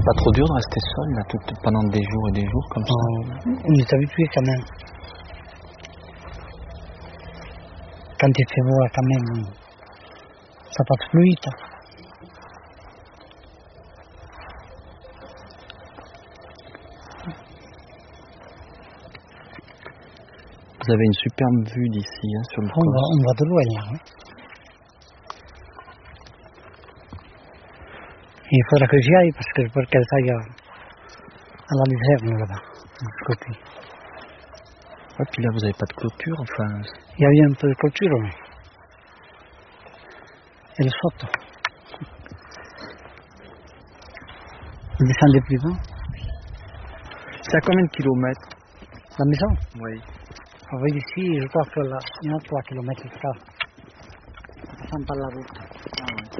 pas trop dur de rester seul là, pendant des jours et des jours comme ça? On est habitué quand même. Quand il fait beau là quand même, ça passe plus vite. Vous avez une superbe vue d'ici, hein, sur le Corse. On va de loin là. Hein. Il faudra que j'y aille parce que je veux qu'elle aille à la luzerne là-bas, de ce côté. Ouais, puis là vous n'avez pas de clôture, enfin... Il y a eu un peu de clôture, mais elle saute. Vous descendez plus bas. C'est à combien de kilomètres? La maison? Oui. Ah oui, ici, je crois qu'il y a 3 kilomètres de ça. Ça sent par la route.